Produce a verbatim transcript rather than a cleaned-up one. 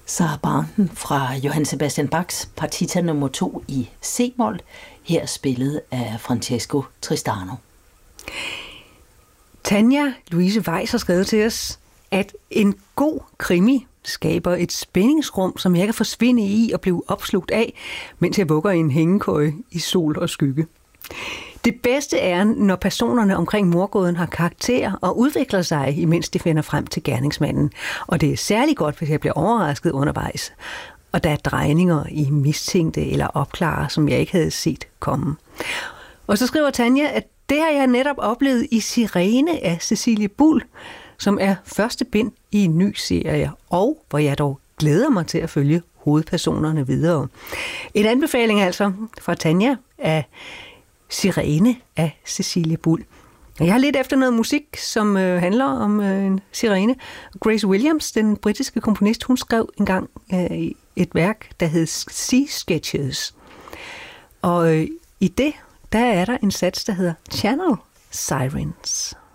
Sarabanten fra Johann Sebastian Bachs partita nummer to i C-mol, her spillet af Francesco Tristano. Tanja Louise Weiss har skrevet til os, at en god krimi skaber et spændingsrum, som jeg kan forsvinde i og blive opslugt af, mens jeg vugger i en hængekøje i sol og skygge. Det bedste er, når personerne omkring mordgåden har karakter og udvikler sig, imens de finder frem til gerningsmanden. Og det er særlig godt, hvis jeg bliver overrasket undervejs, og der er drejninger i mistænkte eller opklarer, som jeg ikke havde set komme. Og så skriver Tanja, at det har jeg netop oplevet i Sirene af Cecilie Buhl, som er første bind i en ny serie, og hvor jeg dog glæder mig til at følge hovedpersonerne videre. En anbefaling altså fra Tanja af Sirene af Cecilie Buhl. Jeg har lidt efter noget musik, som øh, handler om øh, en sirene. Grace Williams, den britiske komponist, hun skrev engang øh, et værk, der hed Sea Sketches. Og øh, i det, der er der en sats, der hedder Channel Sirens.